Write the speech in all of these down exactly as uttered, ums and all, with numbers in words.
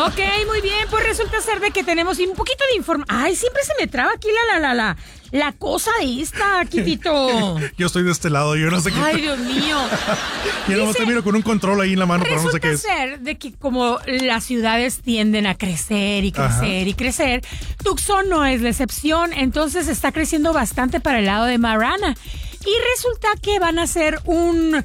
Ok, muy bien, pues resulta ser de que tenemos un poquito de información. Ay, siempre se me traba aquí la, la, la, la, la cosa de esta, Kitito. Yo estoy de este lado, yo no sé qué. Ay, Dios mío. Yo nomás te miro con un control ahí en la mano, pero no sé qué es. Resulta ser de que como las ciudades tienden a crecer y crecer Ajá. y crecer, Tucson no es la excepción, entonces está creciendo bastante para el lado de Marana. Y resulta que van a hacer un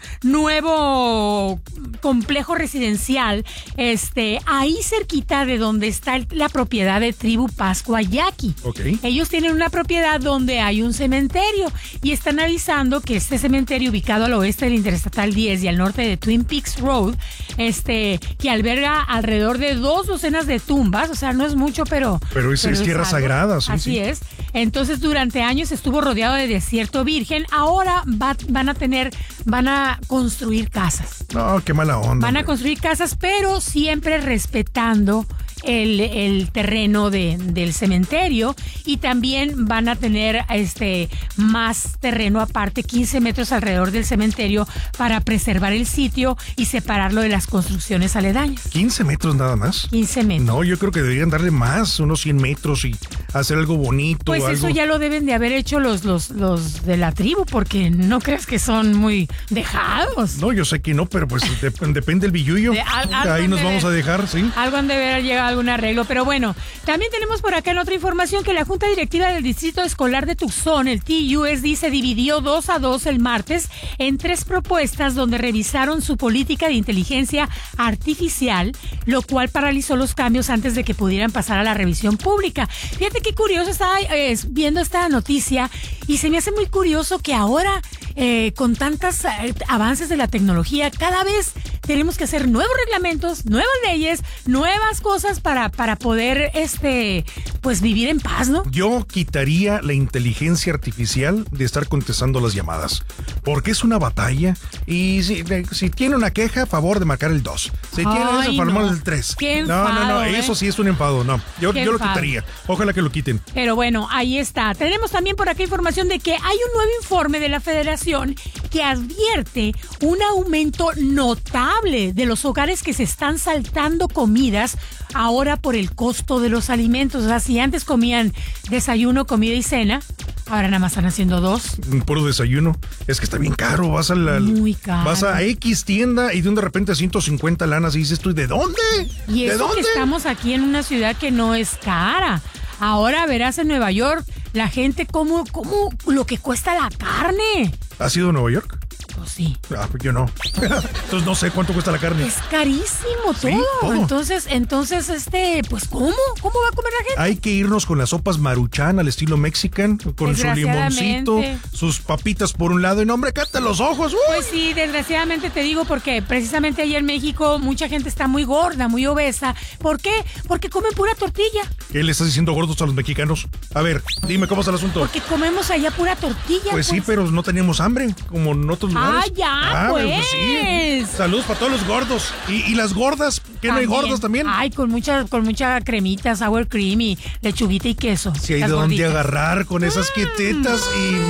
nuevo complejo residencial, este, ahí cerquita de donde está la propiedad de Tribu Pascua Yaqui. Okay. Ellos tienen una propiedad donde hay un cementerio y están avisando que este cementerio ubicado al oeste del Interestatal diez y al norte de Twin Peaks Road, este, que alberga alrededor de dos docenas de tumbas, o sea, no es mucho, pero... Pero es, pero es tierra algo. sagrada, sí. Así sí. es. Entonces, durante años estuvo rodeado de desierto virgen. Ahora va, van a tener, van a construir casas. No, qué mala onda. Van a hombre. construir casas, pero siempre respetando el, el terreno de, del cementerio, y también van a tener este más terreno aparte, quince metros alrededor del cementerio, para preservar el sitio y separarlo de las construcciones aledañas. ¿quince metros nada más? quince metros. No, yo creo que deberían darle más, unos cien metros y hacer algo bonito. Pues algo... eso ya lo deben de haber hecho los, los, los de la tribu, porque no crees que son muy dejados. No, yo sé que no, pero pues de, depende del billullo. De, al, Ahí nos vamos ver, a dejar, sí. Algo han de haber llegado a algún arreglo, pero bueno, también tenemos por acá en otra información que la Junta Directiva del Distrito Escolar de Tucson, el T U S D, se dividió dos a dos el martes en tres propuestas donde revisaron su política de inteligencia artificial, lo cual paralizó los cambios antes de que pudieran pasar a la revisión pública. Fíjate qué curioso, estaba eh, viendo esta noticia y se me hace muy curioso que ahora eh, con tantos eh, avances de la tecnología, cada vez tenemos que hacer nuevos reglamentos, nuevas leyes, nuevas cosas para, para poder este pues vivir en paz, ¿no? Yo quitaría la inteligencia artificial de estar contestando las llamadas, porque es una batalla, y si, si tiene una queja, a favor de marcar el dos. Si Ay, tiene eso, no. formar el tres. Qué enfado, no, no, no, ¿eh? eso sí es un enfado, no. Yo, yo lo quitaría. Ojalá que lo quiten. Pero bueno, ahí está. Tenemos también por acá información de que hay un nuevo informe de la Federación que advierte un aumento notable de los hogares que se están saltando comidas ahora por el costo de los alimentos. O sea, si antes comían desayuno, comida y cena, ahora nada más están haciendo dos. Un puro desayuno. Es que está bien caro. Vas a la, Muy caro. Vas a X tienda y de un de repente ciento cincuenta lanas y dices tú, ¿de dónde? Y ¿De eso dónde? que estamos aquí en una ciudad que no es cara. Ahora verás en Nueva York la gente cómo, cómo lo que cuesta la carne. ¿Has ido a Nueva York? Pues sí. Ah, pues yo no. Entonces no sé cuánto cuesta la carne. Es carísimo todo. Sí, todo. Entonces, entonces, este, pues, ¿cómo? ¿Cómo va a comer la gente? Hay que irnos con las sopas Maruchan al estilo mexican, con su limoncito, sus papitas por un lado, y no, hombre, cállate los ojos. ¡Uy! Pues sí, desgraciadamente te digo, porque precisamente allá en México mucha gente está muy gorda, muy obesa. ¿Por qué? Porque comen pura tortilla. ¿Qué le estás diciendo gordos a los mexicanos? A ver, dime, ¿cómo está el asunto? Porque comemos allá pura tortilla. Pues, pues sí, pero no teníamos hambre, como en otros lugares. Ah, ya, ah, pues. pues sí. Saludos para todos los gordos. ¿Y, y las gordas? ¿Qué no hay gordas también? Ay, con mucha, con mucha cremita, sour cream y lechuguita y queso. Si hay de dónde agarrar con esas mm. quietitas y...